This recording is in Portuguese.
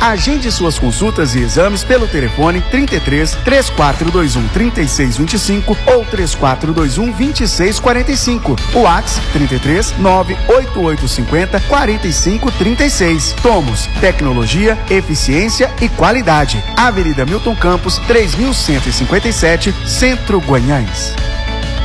Agende suas consultas e exames pelo telefone 33 3421 3625 ou 3421 2645. O WhatsApp 33 98850 4536. Tomos, tecnologia, eficiência e qualidade. Avenida Milton Campos, 3157, Centro Guanhães.